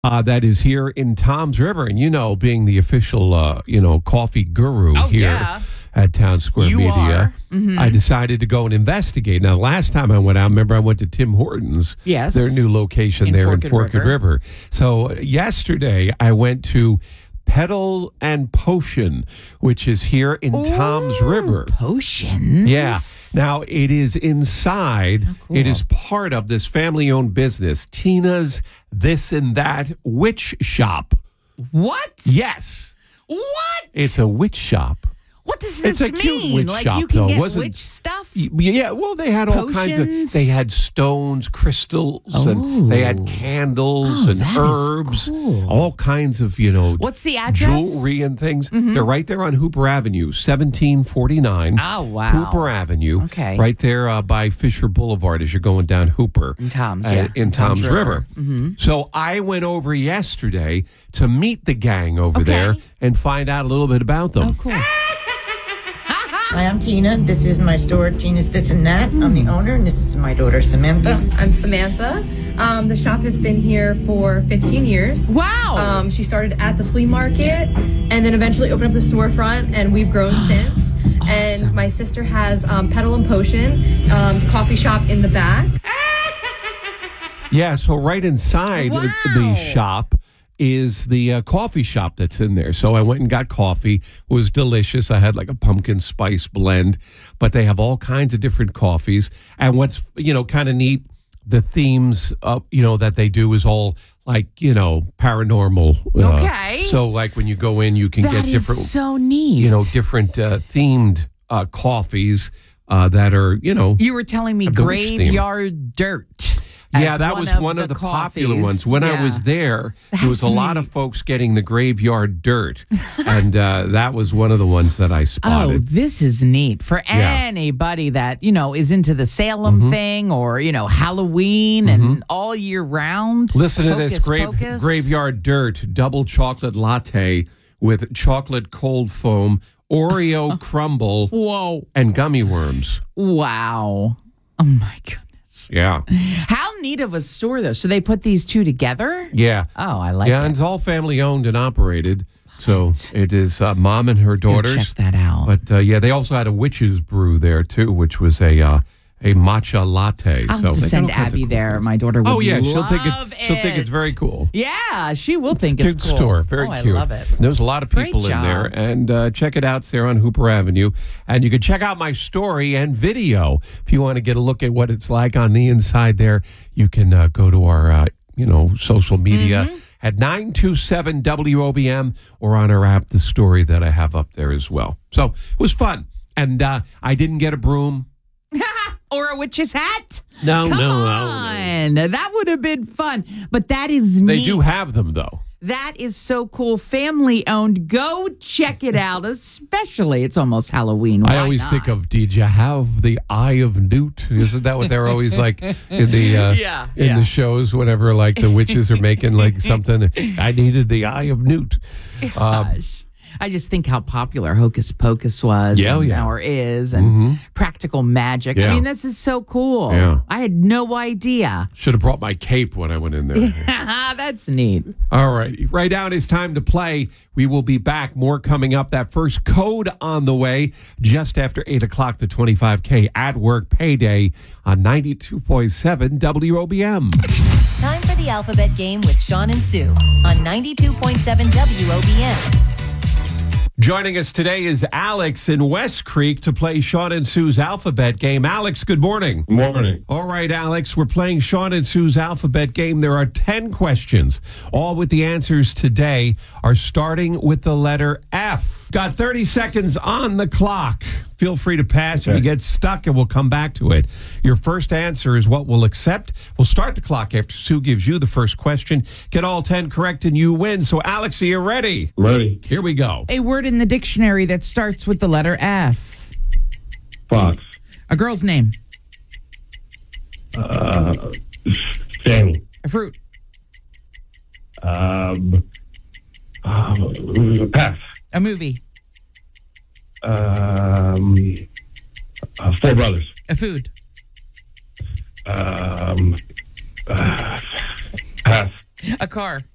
that is here in Toms River. And, being the official, coffee guru here at Town Square Media, I decided to go and investigate. Now, last time I went out, remember I went to Tim Hortons, their new location in Forked River. So yesterday I went to Pedal and Potion, which is here in Toms River. Potions? Yeah. Now, it is inside. Oh, cool. It is part of this family-owned business, Tina's This and That Witch Shop. What? Yes. What? It's a witch shop. What does this mean? It's a cute witch like shop, you can though. get witch stuff? Yeah, well, they had all kinds of... They had stones, crystals, and they had candles and herbs. Cool. All kinds of, What's the address? Jewelry and things. They're right there on Hooper Avenue, 1749. Oh, wow. Hooper Avenue. Okay. Right there by Fisher Boulevard as you're going down Hooper. In Toms, in Toms River. So I went over yesterday to meet the gang over there and find out a little bit about them. Oh, cool. Hi, I'm Tina. This is my store, Tina's This and That. I'm the owner, and this is my daughter, Samantha. I'm Samantha. The shop has been here for 15 years. Wow. She started at the flea market and then eventually opened up the storefront, and we've grown since. Awesome. And my sister has Pedal and Potion, coffee shop in the back. Yeah, so right inside the shop is the coffee shop that's in there. So I went and got coffee. It was delicious. I had like a pumpkin spice blend, but they have all kinds of different coffees. And what's, kind of neat, the themes, that they do is all like, paranormal. Okay. So like when you go in, you can get different, so neat. different themed coffees that are, You were telling me Graveyard Dirt. Yeah, that was one of the popular ones. When I was there was a lot of folks getting the Graveyard Dirt, and that was one of the ones that I spotted. Oh, this is neat for anybody that, is into the Salem thing or, Halloween and all year round. Listen to this, Graveyard Dirt, double chocolate latte with chocolate cold foam, Oreo crumble, and gummy worms. Wow. Oh, my goodness. Yeah. How neat of a store, though. So they put these two together? Yeah. Oh, I like it. Yeah, and it's all family owned and operated. So it is mom and her daughters. Check that out. But they also had a witch's brew there, too, which was a matcha latte. I'll have to send Abby there. My daughter would love she'll think it's very cool. Yeah, she will think it's cool. Cute store, very cute. I love it. There's a lot of people in there, and check it out. It's there on Hooper Avenue, and you can check out my story and video if you want to get a look at what it's like on the inside. There, you can go to our social media at 927 WOBM or on our app, the story that I have up there as well. So it was fun, and I didn't get a broom. Or a witch's hat? No. That would have been fun. But that is neat. They do have them, though. That is so cool. Family owned. Go check it out, especially it's almost Halloween. I always think of, did you have the eye of Newt? Isn't that what they're always like in the the shows whenever like the witches are making like something? I needed the eye of Newt. Gosh. I just think how popular Hocus Pocus was or is and practical magic. Yeah. I mean, this is so cool. Yeah. I had no idea. Should have brought my cape when I went in there. That's neat. All right. Right now it's time to play. We will be back. More coming up. That first code on the way just after 8 o'clock, the 25K at work payday on 92.7 WOBM. Time for the alphabet game with Sean and Sue on 92.7 WOBM. Joining us today is Alex in West Creek to play Sean and Sue's alphabet game. Alex, good morning. Good morning. All right, Alex, we're playing Sean and Sue's alphabet game. There are 10 questions. All with the answers today are starting with the letter F. Got 30 seconds on the clock. Feel free to pass if you get stuck, and we'll come back to it. Your first answer is what we'll accept. We'll start the clock after Sue gives you the first question. Get all 10 correct, and you win. So, Alex, are you ready? Ready. Here we go. A word in the dictionary that starts with the letter F. Fox. A girl's name. Fanny. A fruit. Pass. A movie. Four Brothers. A food. Pass. A car.